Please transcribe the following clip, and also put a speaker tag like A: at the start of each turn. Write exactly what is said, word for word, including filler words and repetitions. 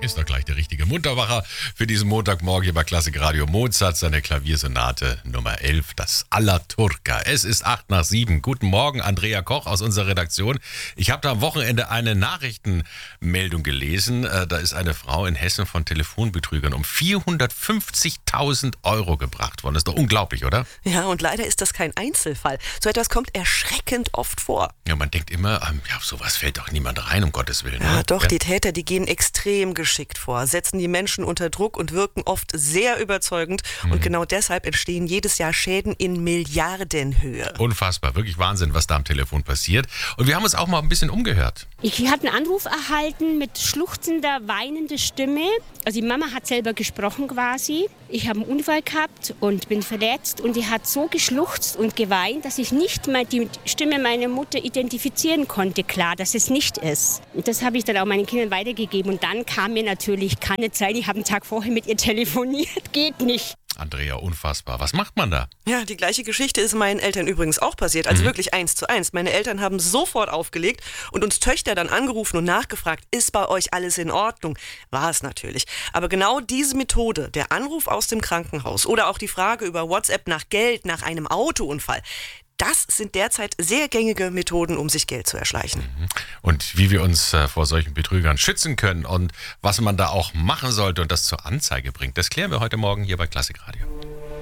A: Ist doch gleich der richtige Munterwacher für diesen Montagmorgen hier bei Klassik Radio. Mozart, seine Klaviersonate Nummer elf, das Alla Turca. Es ist acht nach sieben. Guten Morgen, Andrea Koch aus unserer Redaktion. Ich habe da am Wochenende eine Nachrichtenmeldung gelesen. Da ist eine Frau in Hessen von Telefonbetrügern um vierhundertfünfzigtausend Euro gebracht worden. Das ist doch unglaublich, oder?
B: Ja, und leider ist das kein Einzelfall. So etwas kommt erschreckend oft vor.
A: Ja, man denkt immer, ja, auf sowas fällt doch niemand rein, um Gottes Willen.
B: Ja,
A: ne?
B: doch,
A: ja.
B: die Täter, die gehen extrem geschickt vor, setzen die Menschen unter Druck und wirken oft sehr überzeugend. Mhm. Und genau deshalb entstehen jedes Jahr Schäden in Milliardenhöhe.
A: Unfassbar, wirklich Wahnsinn, was da am Telefon passiert. Und wir haben uns auch mal ein bisschen umgehört.
C: Ich habe einen Anruf erhalten mit schluchzender, weinender Stimme. Also die Mama hat selber gesprochen quasi. Ich habe einen Unfall gehabt und bin verletzt. Und die hat so geschluchzt und geweint, dass ich nicht mal die Stimme meiner Mutter identifizieren konnte. Klar, dass es nicht ist. Und das habe ich dann auch meinen Kindern weitergegeben. Und dann kam mir natürlich, kann nicht sein, ich habe einen Tag vorher mit ihr telefoniert. Geht nicht.
A: Andrea, unfassbar. Was macht man da?
B: Ja, die gleiche Geschichte ist meinen Eltern übrigens auch passiert. Also mhm. wirklich eins zu eins. Meine Eltern haben sofort aufgelegt und uns Töchter dann angerufen und nachgefragt, ist bei euch alles in Ordnung? War es natürlich. Aber genau diese Methode, der Anruf aus dem Krankenhaus oder auch die Frage über WhatsApp nach Geld, nach einem Autounfall, das sind derzeit sehr gängige Methoden, um sich Geld zu erschleichen.
A: Und wie wir uns äh, vor solchen Betrügern schützen können und was man da auch machen sollte und das zur Anzeige bringt, das klären wir heute Morgen hier bei Klassik Radio.